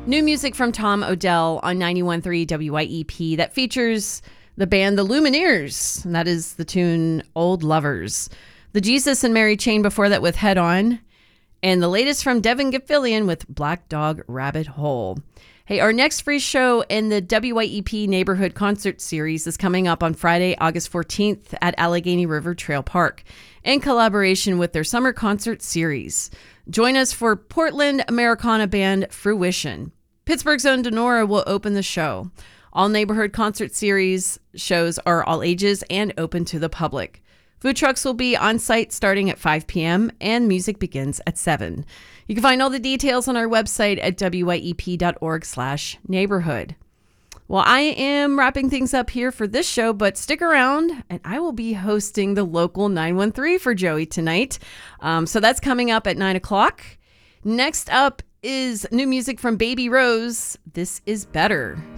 New music from Tom Odell on 91.3 WYEP that features the band The Lumineers, and that is the tune Old Lovers. The Jesus and Mary Chain before that with Head On, and the latest from Devin Gilfillian with Black Dog Rabbit Hole. Hey, our next free show in the WYEP Neighborhood Concert Series is coming up on Friday, August 14th at Allegheny River Trail Park in collaboration with their summer concert series. Join us for Portland Americana band Fruition. Pittsburgh's own Denora will open the show. All Neighborhood Concert Series shows are all ages and open to the public. Food trucks will be on site starting at 5 p.m. and music begins at 7. You can find all the details on our website at wyep.org/neighborhood. Well, I am wrapping things up here for this show, but stick around and I will be hosting the local 913 for Joey tonight. So that's coming up at 9 o'clock. Next up is new music from Baby Rose. This is Better.